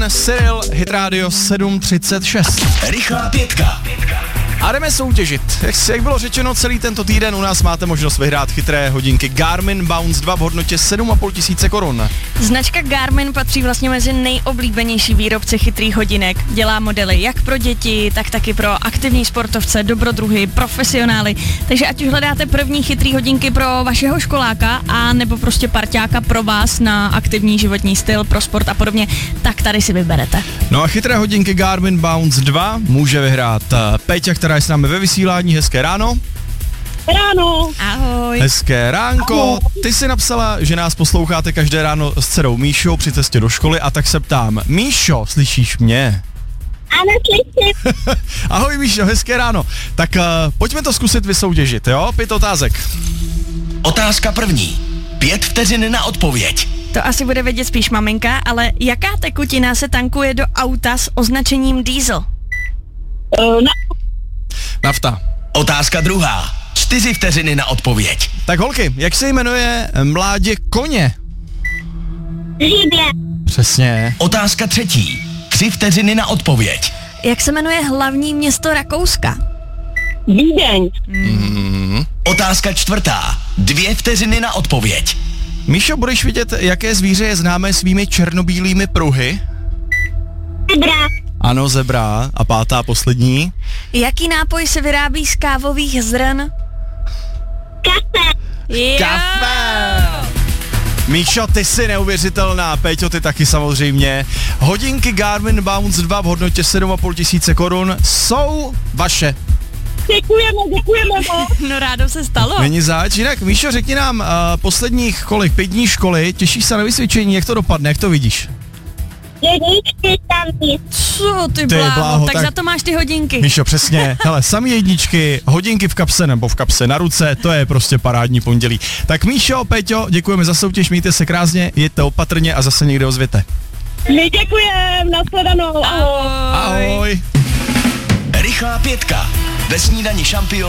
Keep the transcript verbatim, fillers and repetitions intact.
Cyril, Hit Radio sedm třicet šest. Rychlá pětka. A jdeme soutěžit. Jak, jak bylo řečeno, celý tento týden u nás máte možnost vyhrát chytré hodinky Garmin Bounce dva v hodnotě sedm a půl tisíce korun. Značka Garmin patří vlastně mezi nejoblíbenější výrobce chytrých hodinek. Dělá modely jak pro děti, tak taky pro aktivní sportovce, dobrodruhy, profesionály. Takže ať už hledáte první chytrý hodinky pro vašeho školáka a nebo prostě parťáka pro vás na aktivní životní styl, pro sport a podobně, tak tady si vyberete. No a chytré hodinky Garmin Bounce dva může vyhrát Péťa, která je s námi ve vysílání. Hezké ráno. Ráno. Ahoj. Hezké ránko. Ty jsi napsala, že nás posloucháte každé ráno s dcerou Míšou při cestě do školy, a tak se ptám. Míšo, slyšíš mě? Ano, slyším. Ahoj Míšo, hezké ráno. Tak uh, pojďme to zkusit vysoutěžit, jo? Pět otázek. Otázka první. Pět vteřin na odpověď. To asi bude vědět spíš maminka, ale jaká tekutina se tankuje do auta s označením diesel? Uh, na... Nafta. Otázka druhá. Čtyři vteřiny na odpověď. Tak holky, jak se jmenuje mládě koně? Žibě. Přesně. Otázka třetí. Tři vteřiny na odpověď. Jak se jmenuje hlavní město Rakouska? Vídeň. Mm. Otázka čtvrtá. Dvě vteřiny na odpověď. Míšo, budeš vidět, jaké zvíře je známé svými černobílými pruhy? Zebra. Ano, zebra. A pátá, poslední. Jaký nápoj se vyrábí z kávových zrn? Kafe. Jo. Kafe! Míšo, ty jsi neuvěřitelná, Péťo, ty taky samozřejmě. Hodinky Garmin Bounce dva v hodnotě sedm a půl tisíce korun jsou vaše. Děkujeme, děkujeme moc. No rádo se stalo. Není zač. Jinak, Míšo, řekni nám, uh, posledních kolik, pět dní školy, těšíš se na vysvědčení, jak to dopadne, jak to vidíš? Jedničky tam být. Co ty, Ty bláho, bláho, tak, tak- za to máš ty hodinky. Míšo, přesně. Hele, sami jedničky, hodinky v kapse nebo v kapse na ruce, to je prostě parádní pondělí. Tak Míšo, Péťo, děkujeme za soutěž, mějte se krásně, jeďte opatrně a zase někde ozvěte. My děkujeme, nashledanou. Ahoj. Ahoj. Ahoj. Rychlá pětka. Ve snídani šampion.